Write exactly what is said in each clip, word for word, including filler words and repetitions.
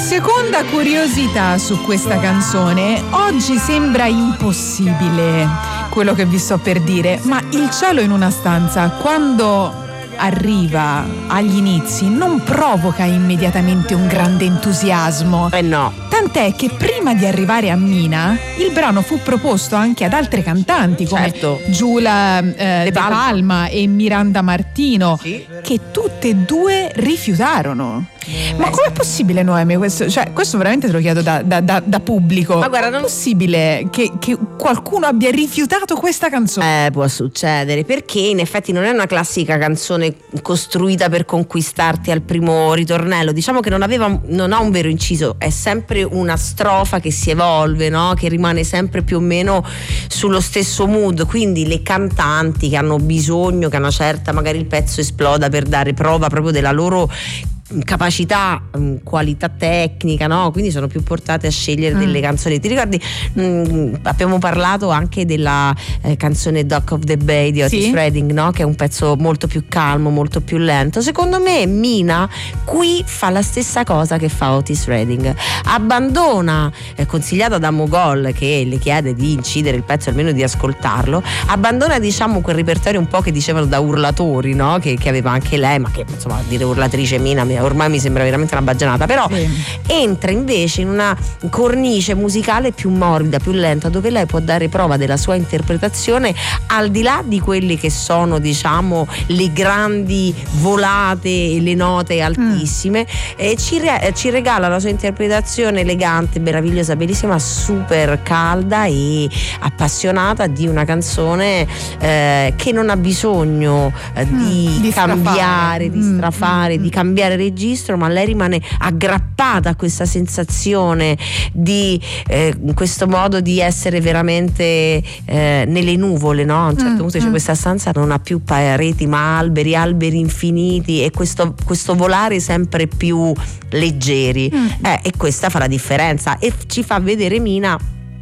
Seconda curiosità su questa canzone: oggi sembra impossibile quello che vi sto per dire, ma Il cielo in una stanza, quando arriva agli inizi, non provoca immediatamente un grande entusiasmo. Eh no. Tant'è che prima di arrivare a Mina, il brano fu proposto anche ad altre cantanti come Certo. Giulia eh, De Palma. Palma e Miranda Martino, Sì. che tutte e due rifiutarono. Ma com'è possibile, Noemi? Questo, cioè, questo veramente te lo chiedo da, da, da, da pubblico. Ma guarda, non- è possibile che, che qualcuno abbia rifiutato questa canzone? Eh, può succedere, perché in effetti non è una classica canzone costruita per conquistarti al primo ritornello. Diciamo che non aveva, non ha un vero inciso, è sempre una strofa che si evolve, no? Che rimane sempre più o meno sullo stesso mood. Quindi le cantanti che hanno bisogno che una certa, magari il pezzo esploda per dare prova proprio della loro capacità, qualità tecnica, no? Quindi sono più portate a scegliere mm. delle canzoni. Ti ricordi? Mh, abbiamo parlato anche della eh, canzone Dock of the Bay di Otis Sì. Redding, no? Che è un pezzo molto più calmo, molto più lento. Secondo me Mina qui fa la stessa cosa che fa Otis Redding, abbandona, eh, consigliata da Mogol che le chiede di incidere il pezzo, almeno di ascoltarlo, abbandona, diciamo, quel repertorio un po' che dicevano da urlatori, no? Che, che aveva anche lei, ma che insomma dire urlatrice Mina ormai mi sembra veramente una baggianata, però Sì. entra invece in una cornice musicale più morbida, più lenta, dove lei può dare prova della sua interpretazione al di là di quelli che sono, diciamo, le grandi volate e le note altissime. mm. e ci, re- ci regala la sua interpretazione elegante, meravigliosa, bellissima, super calda e appassionata di una canzone eh, che non ha bisogno eh, mm. di, di cambiare, strafare. di strafare, mm. di cambiare registro, ma lei rimane aggrappata a questa sensazione di eh, questo modo di essere veramente eh, nelle nuvole, no? A un certo mm, punto dice mm. questa stanza non ha più pareti ma alberi, alberi infiniti, e questo, questo volare sempre più leggeri. Mm. Eh, e questa fa la differenza e ci fa vedere Mina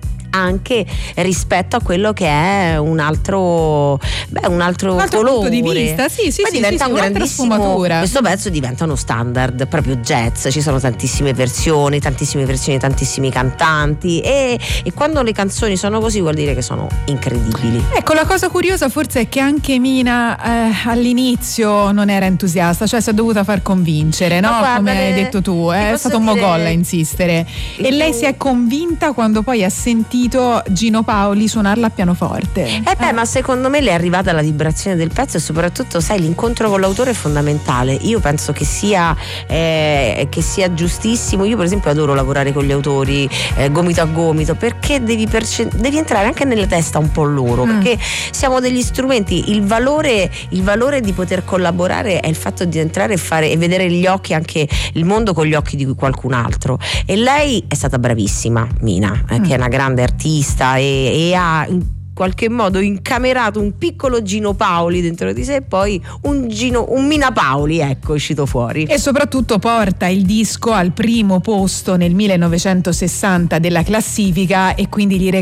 anche rispetto a quello che è un altro beh, un altro, Un altro colore. punto di vista, sì, sì, Poi sì, diventa sì, un un'altra grandissimo sfumatura. questo pezzo diventa uno standard proprio jazz, ci sono tantissime versioni, tantissime versioni, tantissimi cantanti e, e quando le canzoni sono così vuol dire che sono incredibili. Ecco, la cosa curiosa forse è che anche Mina eh, all'inizio non era entusiasta, cioè si è dovuta far convincere, no? Ma guarda, Come hai le- detto tu, ti eh, è posso stato un dire- mogol a insistere. E lei si è convinta quando poi ha sentito Gino Paoli suonarla a pianoforte. Eh beh, ma secondo me le è arrivata la vibrazione del pezzo e soprattutto, sai, l'incontro con l'autore è fondamentale. Io penso che sia eh, che sia giustissimo. Io per esempio adoro lavorare con gli autori eh, gomito a gomito, perché devi, perce- devi entrare anche nella testa un po' loro, Mm. perché siamo degli strumenti. Il valore, il valore di poter collaborare è il fatto di entrare e fare e vedere gli occhi, anche il mondo con gli occhi di qualcun altro. E lei è stata bravissima, Mina, eh, Mm. che è una grande artista e, e ha in qualche modo incamerato un piccolo Gino Paoli dentro di sé e poi un Gino, un Mina Paoli, ecco, è uscito fuori. E soprattutto porta il disco al primo posto nel millenovecentosessanta della classifica e quindi gli regala